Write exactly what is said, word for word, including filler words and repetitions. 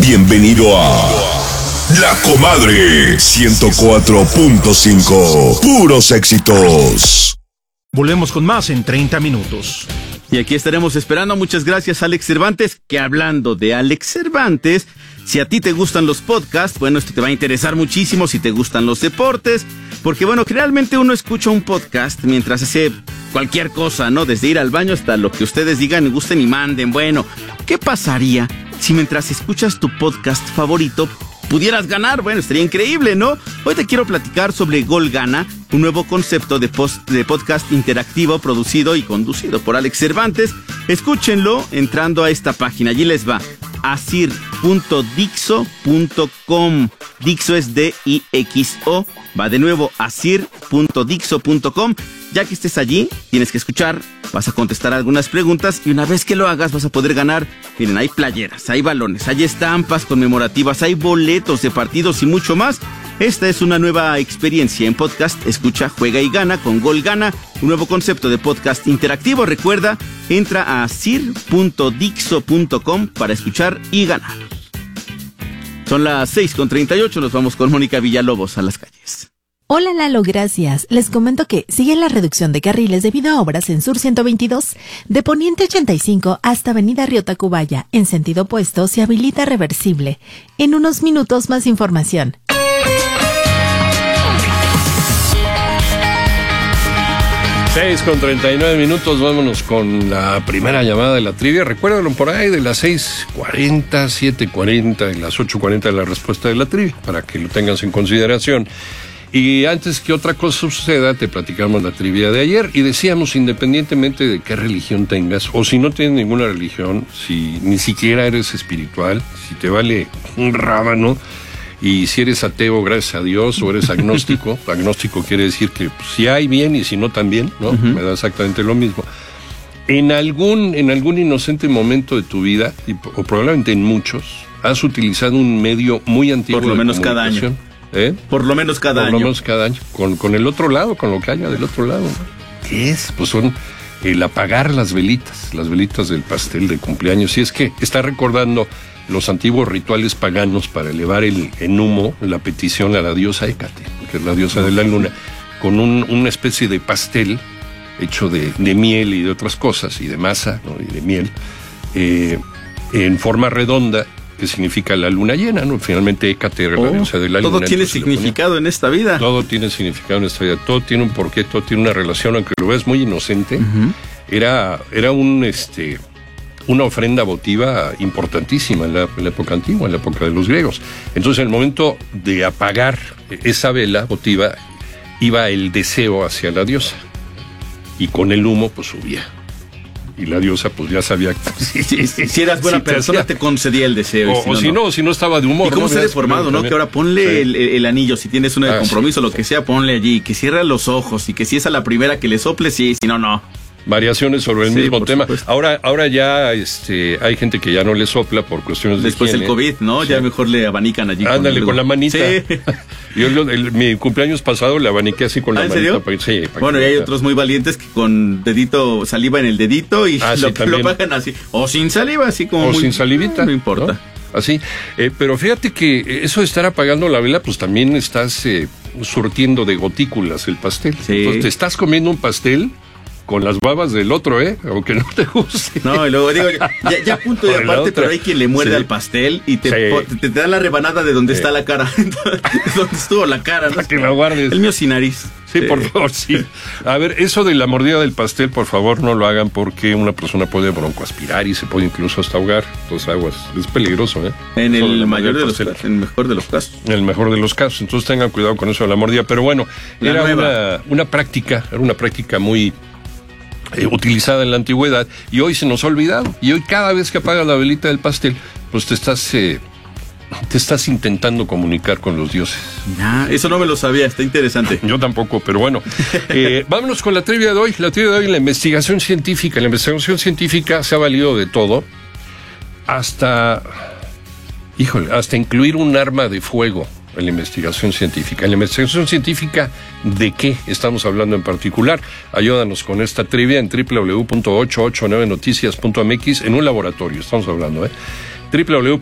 Bienvenido a La Comadre ciento cuatro punto cinco. Puros éxitos. Volvemos con más en treinta minutos. Y aquí estaremos esperando. Muchas gracias, Alex Cervantes. Que hablando de Alex Cervantes, si a ti te gustan los podcasts, bueno, esto te va a interesar muchísimo. Si te gustan los deportes, porque bueno, generalmente uno escucha un podcast mientras hace cualquier cosa, ¿no? Desde ir al baño hasta lo que ustedes digan, gusten y manden. Bueno, ¿qué pasaría si mientras escuchas tu podcast favorito pudieras ganar? Bueno, estaría increíble, ¿no? Hoy te quiero platicar sobre Gol Gana, un nuevo concepto de, post, de podcast interactivo producido y conducido por Alex Cervantes. Escúchenlo entrando a esta página. Allí les va. asir punto dixo punto com. Dixo es D I X O. Va de nuevo, asir punto dixo punto com. Ya que estés allí, tienes que escuchar, vas a contestar algunas preguntas y una vez que lo hagas vas a poder ganar. Miren, hay playeras, hay balones, hay estampas conmemorativas, hay boletos de partidos y mucho más. Esta es una nueva experiencia en podcast. Escucha, juega y gana con Gol Gana, un nuevo concepto de podcast interactivo. Recuerda, entra a asir punto dixo punto com para escuchar y ganar. Son las seis con treinta y ocho, nos vamos con Mónica Villalobos a las calles. Hola Lalo, gracias. Les comento que sigue la reducción de carriles debido a obras en Sur ciento veintidós, de Poniente ochenta y cinco hasta Avenida Río Tacubaya. En sentido opuesto se habilita reversible. En unos minutos más información. seis con treinta y nueve minutos, vámonos con la primera llamada de la trivia. Recuérdalo por ahí de las seis cuarenta, siete cuarenta y las ocho cuarenta de la respuesta de la trivia, para que lo tengas en consideración. Y antes que otra cosa suceda, te platicamos la trivia de ayer y decíamos, independientemente de qué religión tengas, o si no tienes ninguna religión, si ni siquiera eres espiritual, si te vale un rábano, y si eres ateo, gracias a Dios, o eres agnóstico, agnóstico quiere decir que pues, si hay bien y si no también, ¿no? Uh-huh. Me da exactamente lo mismo. En algún, en algún inocente momento de tu vida, y, o probablemente en muchos, has utilizado un medio muy antiguo. Por lo menos cada año. ¿Eh? Por lo menos cada Por año. Por lo menos cada año. Con, con el otro lado, con lo que haya del otro lado. ¿Qué es? Pues son el apagar las velitas, las velitas del pastel de cumpleaños. Y es que está recordando los antiguos rituales paganos para elevar el, en humo la petición a la diosa Hécate, que es la diosa de la luna, con un, una especie de pastel hecho de, de miel y de otras cosas, y de masa, ¿no? Y de miel, eh, en forma redonda, que significa la luna llena, ¿no? Finalmente Hécate era oh, la diosa de la todo luna. Todo tiene significado en esta vida. Todo tiene significado en esta vida, todo tiene un porqué, todo tiene una relación, aunque lo veas muy inocente. Uh-huh. Era, era un, este, una ofrenda votiva importantísima en la, en la época antigua, en la época de los griegos. Entonces, en el momento de apagar esa vela votiva, iba el deseo hacia la diosa, y con el humo, pues subía. Y la diosa, pues ya sabía que si, si, si, si eras buena si persona, te, te concedía el deseo. O, si, no, o si no, no, si no estaba de humor. ¿Y cómo ¿no? se ha deformado, no? Que ahora ponle sí. el, el anillo, si tienes una de ah, compromiso, sí. lo que sea, ponle allí. Que cierra los ojos y que si es a la primera que le sople, sí, si no, no. Variaciones sobre el sí, mismo tema. Supuesto. Ahora, ahora ya este, hay gente que ya no le sopla por cuestiones de Después del COVID, ¿no? Sí. Ya mejor le abanican allí. Ándale, con, con la manita. Sí. Yo el, el, mi cumpleaños pasado le abaniqué así con ¿Ah, la ¿en manita. serio? Para, sí, para bueno, y hay otros muy valientes que con dedito, saliva en el dedito y ah, lo, sí, lo pagan así. O sin saliva, así como. O muy, sin salivita. No importa. ¿No? Así. Eh, pero fíjate que eso de estar apagando la vela, pues también estás eh, surtiendo de gotículas el pastel. Sí. Entonces te estás comiendo un pastel con las babas del otro, ¿eh? Aunque no te guste. No, y luego digo, ya, ya punto y aparte, pero hay quien le muerde sí. al pastel y te, sí. te, te da la rebanada de donde sí. está la cara. Donde estuvo la cara, ¿no? Para que la guardes. El mío sin nariz. Sí, sí, por favor, sí. A ver, eso de la mordida del pastel, por favor, no lo hagan porque una persona puede broncoaspirar y se puede incluso hasta ahogar. Entonces, aguas. Es peligroso, ¿eh? En el de mayor de los casos, en el mejor de los casos. En el mejor de los casos. Entonces, tengan cuidado con eso de la mordida. Pero bueno, la era una, una práctica, era una práctica muy Eh, utilizada en la antigüedad y hoy se nos ha olvidado. Y hoy cada vez que apagas la velita del pastel, pues te estás eh, te estás intentando comunicar con los dioses. Ah, eso no me lo sabía, está interesante. Yo tampoco, pero bueno. Eh, vámonos con la trivia de hoy. La trivia de hoy, la investigación científica. La investigación científica se ha valido de todo, hasta, híjole, hasta incluir un arma de fuego en la investigación científica. En la investigación científica, ¿de qué estamos hablando en particular? Ayúdanos con esta trivia en doble u doble u doble u punto ochocientos ochenta y nueve noticias punto m x, en un laboratorio estamos hablando, ¿eh? doble u doble u doble u